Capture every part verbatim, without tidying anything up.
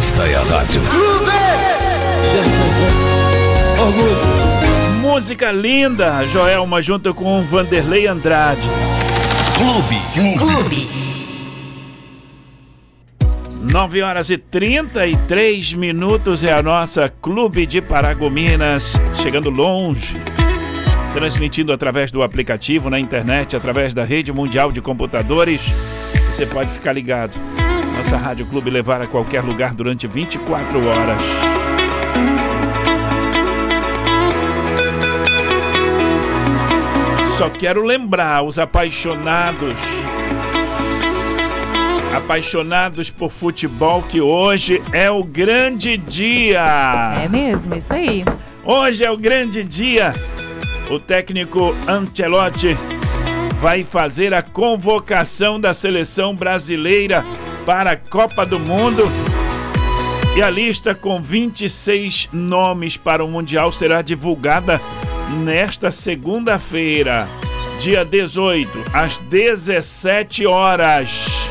Esta é a rádio Clube. Orgulho. Música linda, Joelma junto com Vanderlei Andrade. Clube. Clube. nove horas e trinta e três minutos é a nossa Clube de Paragominas, chegando longe, transmitindo através do aplicativo, na internet, através da rede mundial de computadores. Você pode ficar ligado. Nossa Rádio Clube levar a qualquer lugar durante vinte e quatro horas. Só quero lembrar os apaixonados, apaixonados por futebol, que hoje é o grande dia. É mesmo, isso aí. Hoje é o grande dia. O técnico Ancelotti vai fazer a convocação da seleção brasileira para a Copa do Mundo. E a lista com vinte e seis nomes para o Mundial será divulgada nesta segunda-feira, dia dezoito, às dezessete horas.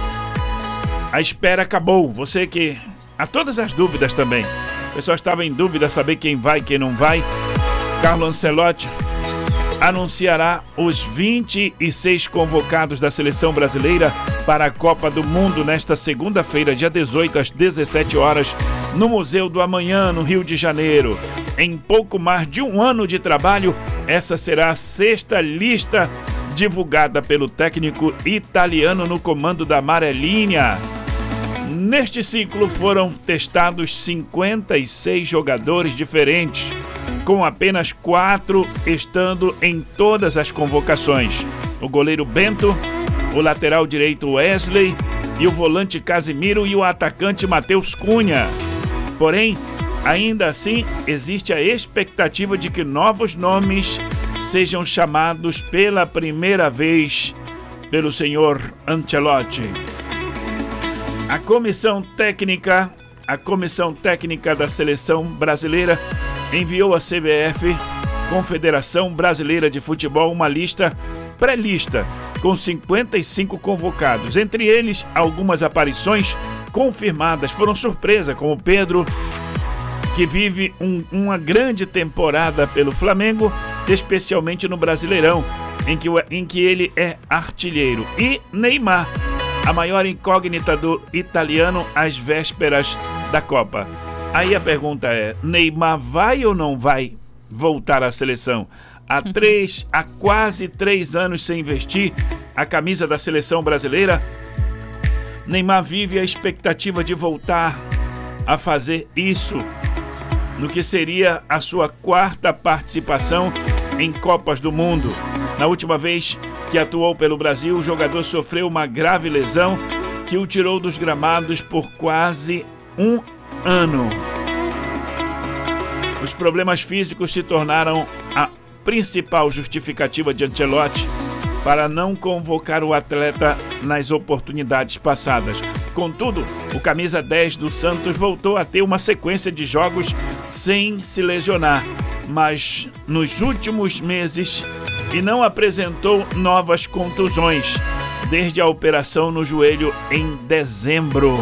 A espera acabou. Você que... Há todas as dúvidas também. O pessoal estava em dúvida saber quem vai e quem não vai. Carlo Ancelotti anunciará os vinte e seis convocados da seleção brasileira para a Copa do Mundo nesta segunda-feira, dia dezoito, às dezessete horas, no Museu do Amanhã, no Rio de Janeiro. Em pouco mais de um ano de trabalho, essa será a sexta lista divulgada pelo técnico italiano no comando da Amarelinha. Neste ciclo foram testados cinquenta e seis jogadores diferentes, com apenas quatro estando em todas as convocações. O goleiro Bento, o lateral direito Wesley e o volante Casimiro e o atacante Matheus Cunha. Porém, ainda assim, existe a expectativa de que novos nomes sejam chamados pela primeira vez pelo senhor Ancelotti. A comissão técnica, a comissão técnica da seleção brasileira enviou à C B F, Confederação Brasileira de Futebol, uma lista pré-lista com cinquenta e cinco convocados. Entre eles, algumas aparições confirmadas foram surpresa, como Pedro, que vive um, uma grande temporada pelo Flamengo, especialmente no Brasileirão, em que, em que ele é artilheiro. E Neymar, a maior incógnita do italiano às vésperas da Copa. Aí a pergunta é, Neymar vai ou não vai voltar à seleção? Há três, há quase três anos sem vestir a camisa da seleção brasileira, Neymar vive a expectativa de voltar a fazer isso no que seria a sua quarta participação em Copas do Mundo. Na última vez que atuou pelo Brasil, o jogador sofreu uma grave lesão que o tirou dos gramados por quase um ano. Os problemas físicos se tornaram a principal justificativa de Ancelotti para não convocar o atleta nas oportunidades passadas. Contudo, o camisa dez do Santos voltou a ter uma sequência de jogos sem se lesionar, mas nos últimos meses e não apresentou novas contusões desde a operação no joelho em dezembro.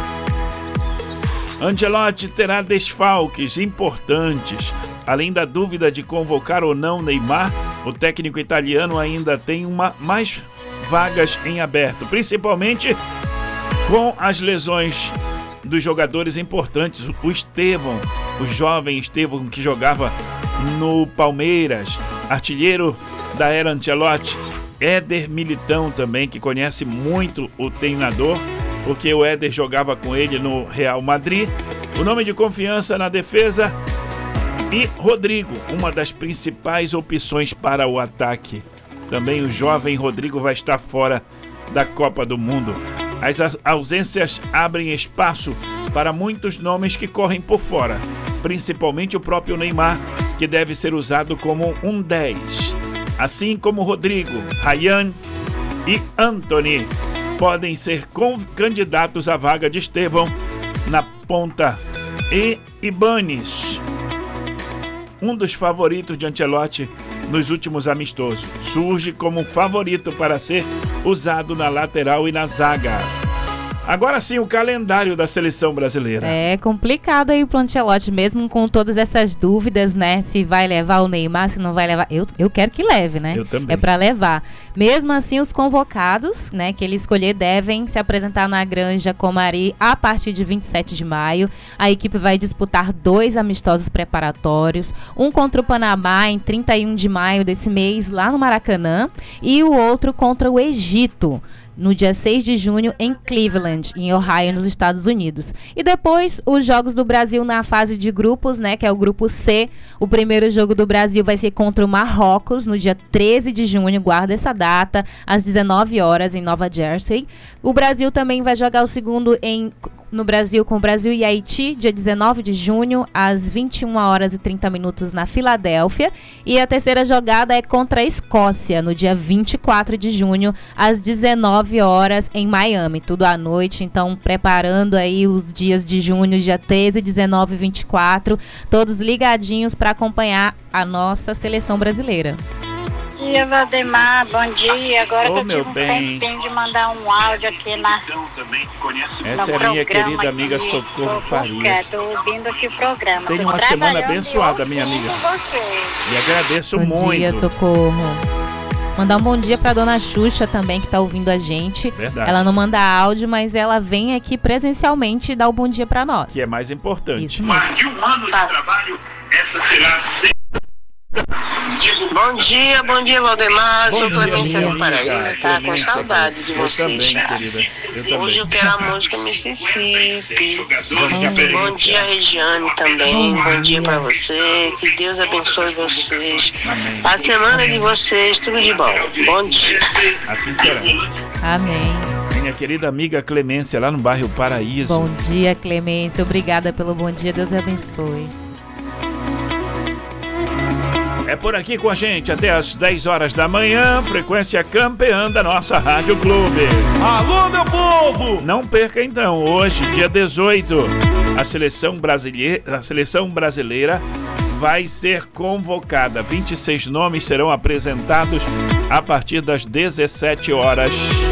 Ancelotti terá desfalques importantes. Além da dúvida de convocar ou não Neymar, o técnico italiano ainda tem uma, mais vagas em aberto, principalmente com as lesões dos jogadores importantes. O Estevão, o jovem Estevão que jogava no Palmeiras, artilheiro da era Ancelotti. Éder Militão também, que conhece muito o treinador, porque o Éder jogava com ele no Real Madrid. O nome de confiança na defesa. E Rodrigo, uma das principais opções para o ataque. Também o jovem Rodrigo vai estar fora da Copa do Mundo. As ausências abrem espaço para muitos nomes que correm por fora, principalmente o próprio Neymar, que deve ser usado como um dez. Assim como Rodrigo, Ryan e Antony podem ser candidatos à vaga de Estevão na ponta. E Ibanes, um dos favoritos de Ancelotti nos últimos amistosos, surge como favorito para ser usado na lateral e na zaga. Agora sim, o calendário da seleção brasileira. É complicado aí pro Ancelotti, mesmo com todas essas dúvidas, né? Se vai levar o Neymar, se não vai levar. Eu, eu quero que leve, né? Eu também. É pra levar. Mesmo assim, os convocados, né, que ele escolher, devem se apresentar na Granja Comari a partir de vinte e sete de maio. A equipe vai disputar dois amistosos preparatórios. Um contra o Panamá em trinta e um de maio desse mês, lá no Maracanã. E o outro contra o Egito, no dia seis de junho, em Cleveland, em Ohio, nos Estados Unidos. E depois, os Jogos do Brasil na fase de grupos, né, que é o grupo C. O primeiro jogo do Brasil vai ser contra o Marrocos, no dia treze de junho, guarda essa data, às dezenove horas, em Nova Jersey. O Brasil também vai jogar o segundo em... no Brasil, com o Brasil e Haiti, dia dezenove de junho, às vinte e uma horas e trinta minutos, na Filadélfia. E a terceira jogada é contra a Escócia, no dia vinte e quatro de junho, às dezenove horas, em Miami, tudo à noite. Então, preparando aí os dias de junho, dia treze, dezenove e vinte e quatro, todos ligadinhos para acompanhar a nossa seleção brasileira. Bom dia, Valdemar, bom dia. Agora Ô, que eu meu tive um bem. tempinho de mandar um áudio aqui na, Essa no é a minha programa querida amiga aqui. Socorro Tô- Farias. Tô ouvindo aqui o programa. Tenha Tô uma semana trabalhando e abençoada, minha ouvindo amiga. vocês. E agradeço Bom muito. dia, Socorro. Mandar um bom dia pra dona Xuxa também, que tá ouvindo a gente. Verdade. Ela não manda áudio, mas ela vem aqui presencialmente dar o bom dia pra nós. Que é mais importante. Isso mesmo. Mais de um ano de trabalho, essa será sempre. Bom dia, bom dia, Valdemar. Bom Sou dia, Clemência minha do Paraíba, amiga. tá? Com Clemência, saudade de eu vocês. também, querida. Eu também. Hoje eu quero a música Mississippi. Vamos de Bom Clemência. dia, Regiane, também. Bom dia pra você. Que Deus abençoe vocês. Amém. A semana de vocês, tudo de bom. Bom dia. Assim será. Amém. Minha querida amiga Clemência, lá no bairro Paraíso. Bom dia, Clemência. Obrigada pelo bom dia. Deus abençoe. É por aqui com a gente até às dez horas da manhã, frequência campeã da nossa Rádio Clube. Alô, meu povo! Não perca então, hoje, dia dezoito, a seleção brasileira, a seleção brasileira vai ser convocada. vinte e seis nomes serão apresentados a partir das dezessete horas.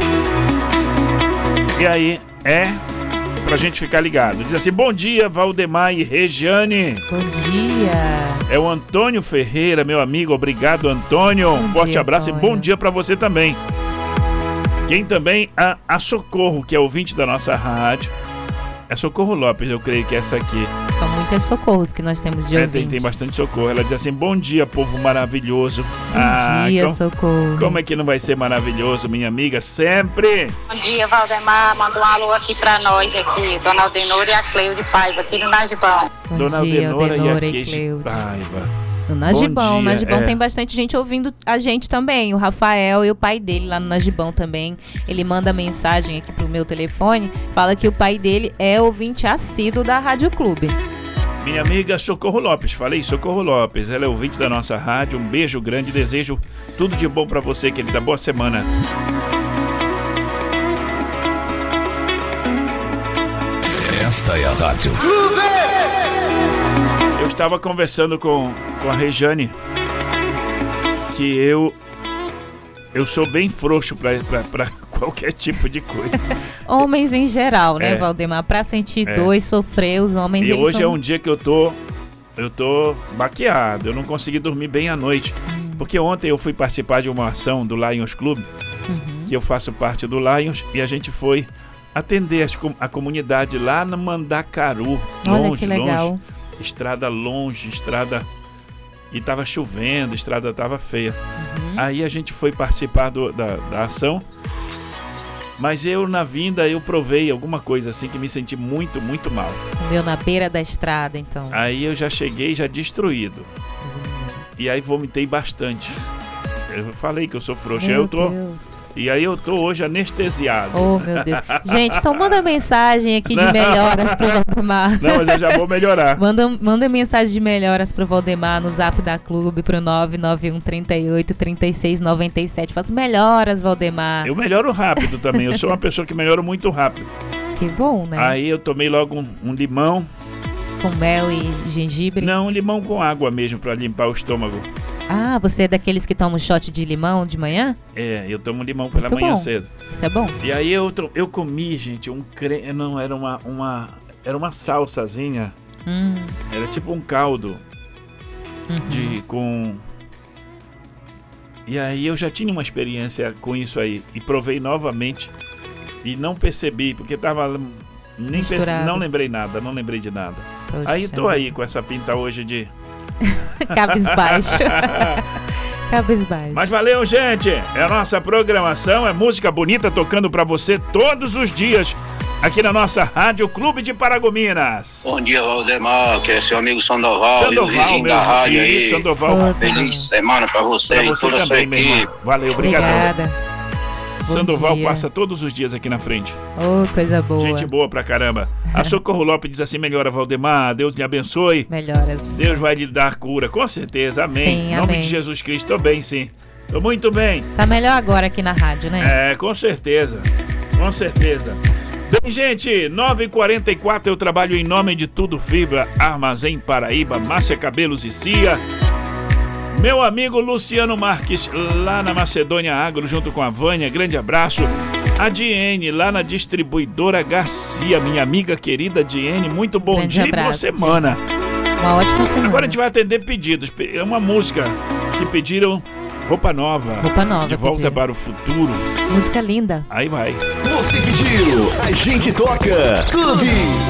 E aí, é pra gente ficar ligado. Diz assim: bom dia, Valdemar e Regiane. Bom dia. É o Antônio Ferreira, meu amigo. Obrigado, Antônio. Bom Um forte dia, abraço Antônio. e bom dia pra você também. Quem também? A, a Socorro, que é ouvinte da nossa rádio. É Socorro Lopes, eu creio que é essa aqui. São muitas socorros que nós temos de É, ouvintes. tem, tem bastante socorro. Ela diz assim: bom dia, povo maravilhoso. Bom dia, como, Socorro. como é que não vai ser maravilhoso, minha amiga? Sempre. Bom dia, Valdemar. Manda um alô aqui pra nós aqui. Dona Aldenora e a Cleude Paiva, aqui no Najibão. Bom Dona dia, Aldenora, Aldenora e a e Queijo Cleude. Paiva. No Najibão, Bom dia, Najibão é. tem bastante gente ouvindo a gente também. O Rafael e o pai dele lá no Najibão também. Ele manda mensagem aqui pro meu telefone, fala que o pai dele é ouvinte assíduo da Rádio Clube. Minha amiga Socorro Lopes, falei Socorro Lopes, ela é ouvinte da nossa rádio. Um beijo grande, desejo tudo de bom pra você, querida. Boa semana. Esta é a Rádio Eu estava conversando com, com a Regiane que eu eu sou bem frouxo pra, pra, pra qualquer tipo de coisa. Homens em geral, né, É. Valdemar? Pra sentir É. dor e sofrer, os homens... E eles hoje são... é um dia que eu tô eu tô baqueado, eu não consegui dormir bem à noite. Porque ontem eu fui participar de uma ação do Lions Club, Uhum. que eu faço parte do Lions, e a gente foi atender as com- a comunidade lá no Mandacaru, Olha longe, que legal. longe, estrada longe, estrada, e tava chovendo, a estrada tava feia. Uhum. Aí a gente foi participar do- da, da ação, mas eu na vinda eu provei alguma coisa assim que me senti muito, muito mal. Comeu na beira da estrada, então. Aí eu já cheguei já destruído, e aí vomitei bastante. Eu falei que eu sou frouxo, aí Meu eu tô... Deus. E aí eu tô hoje anestesiado. Oh, meu Deus. Gente, então manda mensagem aqui de Não. melhoras pro Valdemar. Não, mas eu já vou melhorar. Manda, manda mensagem de melhoras pro Valdemar no zap da Clube pro nove nove um, três oito, três seis nove sete. Fala as melhoras, Valdemar. Eu melhoro rápido também. Eu sou uma pessoa que melhora muito rápido. Que bom, né? Aí eu tomei logo um, um limão. Com mel e gengibre. Não, um limão com água mesmo pra limpar o estômago. Ah, você é daqueles que tomam shot de limão de manhã? É, eu tomo limão pela Muito manhã bom. cedo. Isso é bom. E aí eu, to- eu comi, gente, um creme. Não, era uma, uma. Era uma salsazinha. Hum, Era tipo um caldo uhum. de. com. E aí eu já tinha uma experiência com isso aí. E provei novamente. E não percebi, porque tava. Nem perce- Misturado. não lembrei nada, não lembrei de nada. Poxa. Aí tô aí com essa pinta hoje de. Cabisbaixo. Cabisbaixo. Mas valeu, gente! É a nossa programação, é música bonita tocando pra você todos os dias aqui na nossa Rádio Clube de Paragominas. Bom dia, Valdemar, que é seu amigo Sandoval, Sandoval, vizinho meu da rádio aí. isso, Sandoval. Ô, Feliz semana pra você Pra e você toda a sua também, meu irmão. equipe. Valeu, obrigado. Obrigada. Bom Sandoval dia. passa todos os dias aqui na frente. Oh, coisa boa. Gente boa pra caramba. A Socorro Lopes diz assim: melhora, Valdemar, Deus me abençoe. Melhoras. Deus vai lhe dar cura, com certeza, amém. Sim, Em nome amém. de Jesus Cristo, tô bem, sim. Tô muito bem. Tá melhor agora aqui na rádio, né? É, com certeza. Com certeza. Bem, gente, nove e quarenta e quatro eu trabalho em nome de Tudo Fibra, Armazém Paraíba, Márcia Cabelos e Cia. Meu amigo Luciano Marques, lá na Macedônia Agro, junto com a Vânia, grande abraço. A Diene, lá na distribuidora Garcia, minha amiga querida Diene, muito bom Grande dia e boa abraço, semana. Uma ótima semana. Agora a gente vai atender pedidos. É uma música que pediram, Roupa Nova. Roupa Nova, De Volta pediram. para o Futuro. Música linda. Aí vai. Você pediu, a gente toca. Clube